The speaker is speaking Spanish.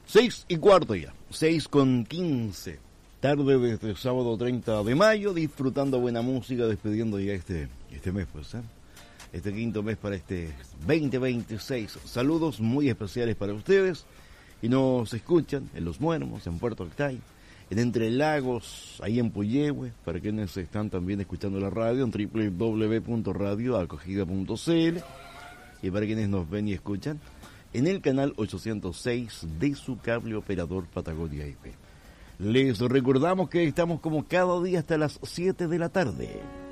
6:15 ya, 6:15. Tarde desde sábado 30 de mayo, disfrutando buena música, despidiendo ya este mes, pues, este quinto mes para este 2026. Saludos muy especiales para ustedes y nos escuchan en Los Muermos, en Puerto Octay, en Entre Lagos, ahí en Puyehue, para quienes están también escuchando la radio en www.radioacogida.cl y para quienes nos ven y escuchan en el canal 806 de su cable operador Patagonia IP. Les recordamos que estamos como cada día hasta las 7 de la tarde.